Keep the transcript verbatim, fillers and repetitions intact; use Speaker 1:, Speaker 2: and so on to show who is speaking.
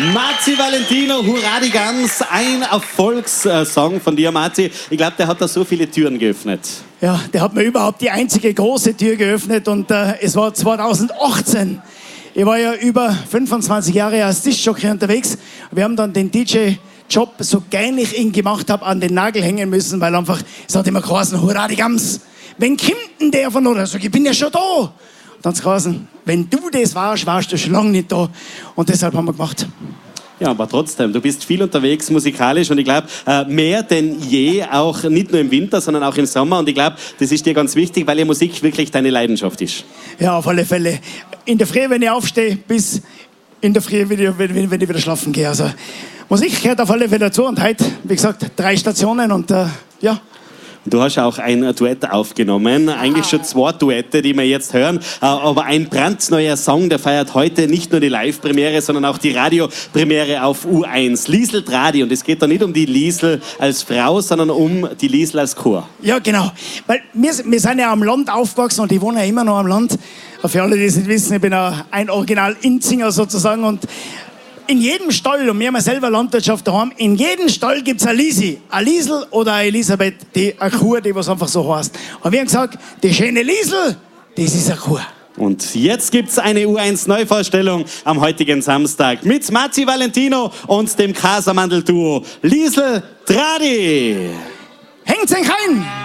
Speaker 1: Marzi Valentino, Hurra die Gans, ein Erfolgssong von dir, Marzi. Ich glaube, der hat da so viele Türen geöffnet.
Speaker 2: Ja, der hat mir überhaupt die einzige große Tür geöffnet und äh, es war zweitausendachtzehn. Ich war ja über fünfundzwanzig Jahre als Diskjockey unterwegs. Wir haben dann den D J-Job, so geil ich ihn gemacht habe, an den Nagel hängen müssen, weil einfach, es hat immer geheißen, Hurra die Gans. Wenn kommt denn der von oder? Sag ich, bin ja schon da. Und dann hat es geheißen, wenn du das warst, warst du schon lange nicht da. Und deshalb haben wir gemacht.
Speaker 1: Ja, aber trotzdem, du bist viel unterwegs musikalisch und ich glaube, mehr denn je, auch nicht nur im Winter, sondern auch im Sommer. Und ich glaube, das ist dir ganz wichtig, weil ja Musik wirklich deine Leidenschaft ist.
Speaker 2: Ja, auf alle Fälle. In der Früh, wenn ich aufstehe, bis in der Früh, wenn ich, wenn ich wieder schlafen gehe. Also, Musik gehört auf alle Fälle dazu. Und heute, wie gesagt, drei Stationen und äh, ja.
Speaker 1: Du hast auch ein Duett aufgenommen, eigentlich schon zwei Duette, die wir jetzt hören, aber ein brandneuer Song, der feiert heute nicht nur die Live-Premiere, sondern auch die Radio-Premiere auf U eins. Liesl Tradi, und es geht da nicht um die Liesl als Frau, sondern um die Liesl als Chor.
Speaker 2: Ja, genau, weil wir, wir sind ja am Land aufgewachsen und ich wohne ja immer noch am Land. Für alle, die es nicht wissen, ich bin ein Original-Inzinger sozusagen und in jedem Stall, und wir haben ja selber Landwirtschaft daheim, in jedem Stall gibt es eine Lisi, eine Liesl oder eine Elisabeth, die, eine Kuh, die was einfach so heißt. Und wir haben gesagt, die schöne Liesl, das ist eine Kuh.
Speaker 1: Und jetzt gibt es eine U eins Neuvorstellung am heutigen Samstag mit Marzi Valentino und dem Casamandel-Duo Liesl Tradi.
Speaker 2: Hängt's euch ein!